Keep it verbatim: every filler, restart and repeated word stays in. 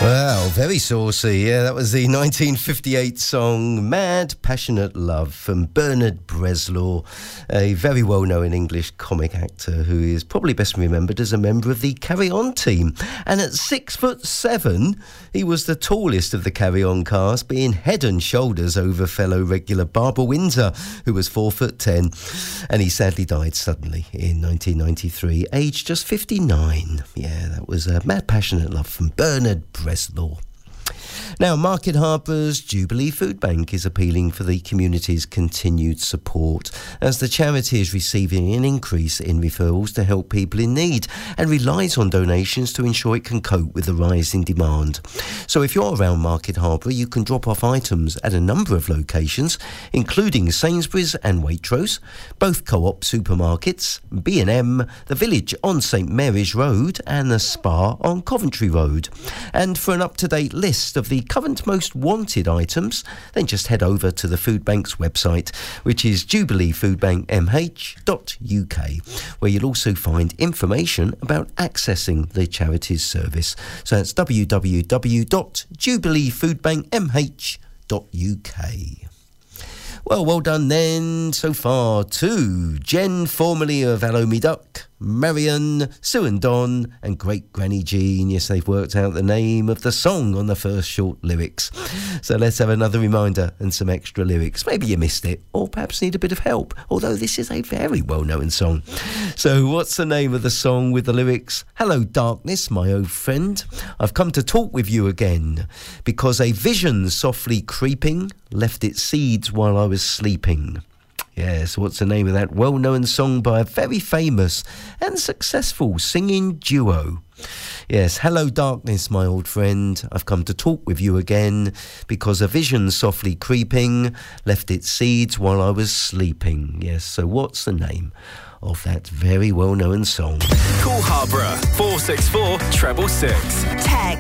Wow, very saucy. Yeah, that was the nineteen fifty-eight song Mad Passionate Love from Bernard Bresslaw, a very well-known English comic actor who is probably best remembered as a member of the Carry On team. And at six foot seven, he was the tallest of the Carry On cast, being head and shoulders over fellow regular Barbara Windsor, who was four foot ten. And he sadly died suddenly in nineteen ninety-three, aged just fifty-nine. Yeah, that was a Mad Passionate Love from Bernard Bresslaw. Bresslaw. Now, Market Harbour's Jubilee Food Bank is appealing for the community's continued support as the charity is receiving an increase in referrals to help people in need and relies on donations to ensure it can cope with the rise in demand. So if you're around Market Harbour, you can drop off items at a number of locations, including Sainsbury's and Waitrose, both Co-op supermarkets, B and M, the Village on St Mary's Road and the Spa on Coventry Road. And for an up-to-date list of the current most wanted items, then just head over to the Food Bank's website, which is jubilee food bank m h dot u k, where you'll also find information about accessing the charity's service. So that's w w w dot jubilee food bank m h dot u k. Well, well done then so far to Jen, formerly of Hello Me Duck, Marion, Sue and Don, and Great Granny Jean. Yes, they've worked out the name of the song on the first short lyrics. So let's have another reminder and some extra lyrics. Maybe you missed it, or perhaps need a bit of help, although this is a very well-known song. So what's the name of the song with the lyrics? Hello, darkness, my old friend. I've come to talk with you again, because a vision softly creeping left its seeds while I was sleeping. Yes, what's the name of that well-known song by a very famous and successful singing duo? Yes, hello darkness, my old friend. I've come to talk with you again, because a vision softly creeping left its seeds while I was sleeping. Yes, so what's the name of that very well-known song? Call Harborough four six four six six six. Text